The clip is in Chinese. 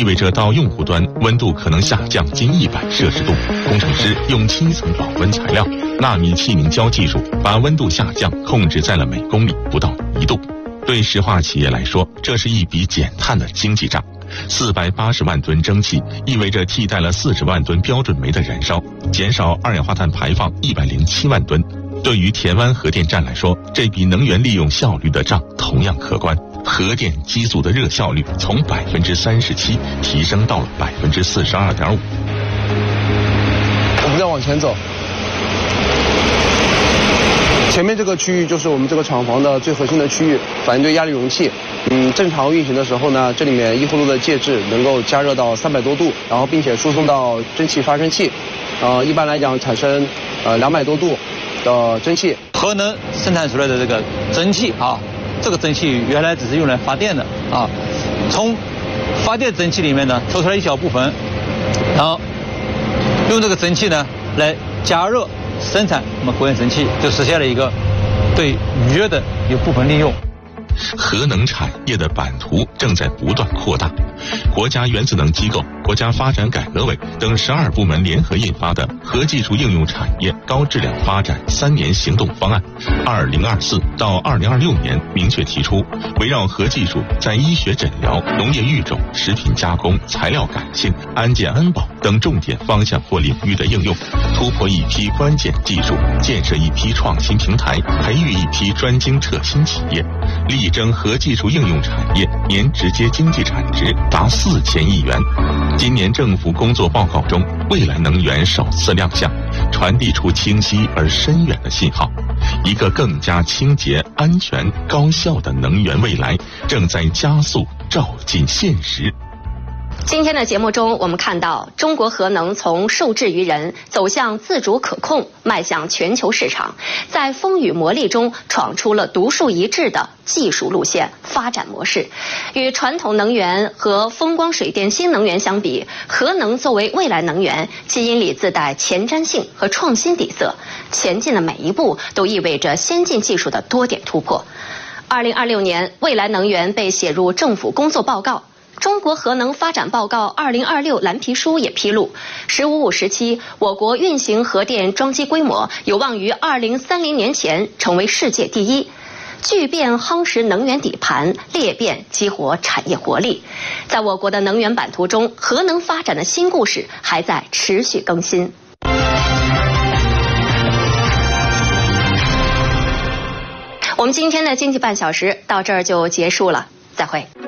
意味着到用户端温度可能下降近100摄氏度。工程师用7层保温材料、纳米气凝胶技术，把温度下降控制在了每公里不到1度。对石化企业来说，这是一笔减碳的经济账。480万吨蒸汽意味着替代了40万吨标准煤的燃烧，减少二氧化碳排放107万吨。对于田湾核电站来说，这笔能源利用效率的账同样可观。核电机组的热效率从37%提升到了42.5%。 我们再往前走，前面这个区域就是我们这个厂房的最核心的区域，反应堆压力容器。正常运行的时候呢，这里面1呼噜的介质能够加热到300多度，然后并且输送到蒸汽发生器，一般来讲产生200多度的蒸汽。 核能生产出来的这个蒸汽啊，这个蒸汽原来只是用来发电的啊，从发电蒸汽里面呢抽出来一小部分，然后用这个蒸汽呢来加热生产我们核燃蒸汽，就实现了一个对余热的一部分利用。 核能产业的版图正在不断扩大。国家原子能机构、国家发展改革委等12部门联合印发的《核技术应用产业高质量发展3年行动方案》，2024到2026年明确提出，围绕核技术在医学诊疗、农业育种、食品加工、材料感性、安健安保等重点方向或领域的应用，突破一批关键技术，建设一批创新平台，培育一批专精创新企业，力争核技术应用产业年直接经济产值达4000亿元。今年政府工作报告中，未来能源首次亮相，传递出清晰而深远的信号。一个更加清洁、安全、高效的能源未来正在加速照进现实。 今天的节目中，我们看到中国核能从受制于人走向自主可控，迈向全球市场，在风雨磨砺中闯出了独树一帜的技术路线、发展模式。与传统能源和风光水电新能源相比，核能作为未来能源，基因里自带前瞻性和创新底色，前进的每一步都意味着先进技术的多点突破。2026年，未来能源被写入政府工作报告。中国核能发展报告2026蓝皮书也披露，“15-5”时期，我国运行核电装机规模有望于2030年前成为世界第一。巨变夯实能源底盘，裂变激活产业活力。在我国的能源版图中，核能发展的新故事还在持续更新。我们今天的经济半小时到这儿就结束了，再会。